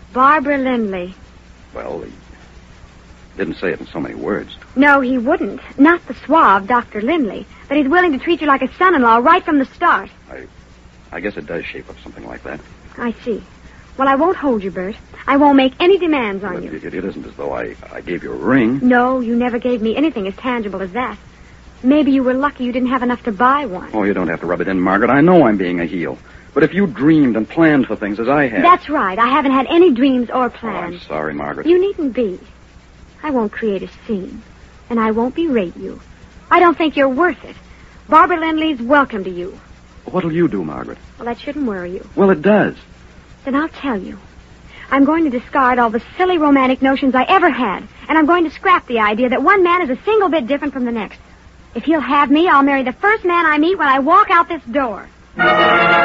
Barbara Lindley. Well, he didn't say it in so many words. No, he wouldn't. Not the suave Dr. Lindley. But he's willing to treat you like a son-in-law right from the start. I guess it does shape up something like that. I see. Well, I won't hold you, Bert. I won't make any demands on you. It isn't as though I gave you a ring. No, you never gave me anything as tangible as that. Maybe you were lucky you didn't have enough to buy one. Oh, you don't have to rub it in, Margaret. I know I'm being a heel. But if you dreamed and planned for things as I have... That's right. I haven't had any dreams or plans. Oh, I'm sorry, Margaret. You needn't be. I won't create a scene. And I won't berate you. I don't think you're worth it. Barbara Lindley's welcome to you. What'll you do, Margaret? Well, that shouldn't worry you. Well, it does. Then I'll tell you. I'm going to discard all the silly romantic notions I ever had. And I'm going to scrap the idea that one man is a single bit different from the next. If he'll have me, I'll marry the first man I meet when I walk out this door.